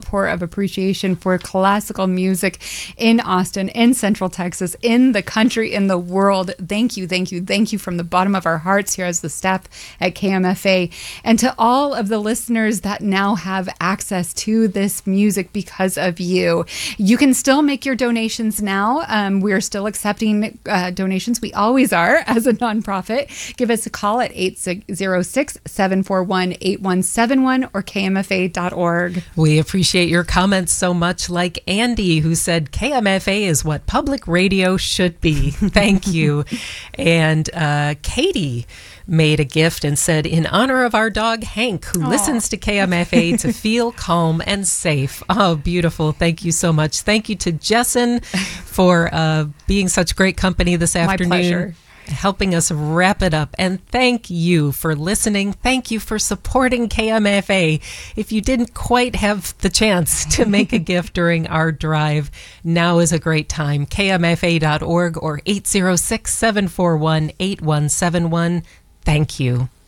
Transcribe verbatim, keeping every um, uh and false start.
outpour of appreciation for classical music in Austin, in Central Texas, in the country, in the world. Thank you, thank you, thank you from the bottom of our hearts here as the staff at K M F A. And to all of the listeners that now have access to this music because of you. You can still make your donations now. Um, we're still accepting uh, donations. We always are as a nonprofit. Give us a call at eight zero six, seven four one, eight one seven one or K M F A dot org. We appreciate your comments so much, like Andy, who said K M F A is what public radio should be. Thank you. And uh, Katie made a gift and said, in honor of our dog Hank, who Aww. listens to K M F A to feel calm and safe. Oh, beautiful. Thank you so much. Thank you to Jessen for uh, being such great company this afternoon. My pleasure. Helping us wrap it up. And thank you for listening. Thank you for supporting K M F A. If you didn't quite have the chance to make a gift during our drive, now is a great time. K M F A dot org or eight zero six, seven four one, eight one seven one. Thank you.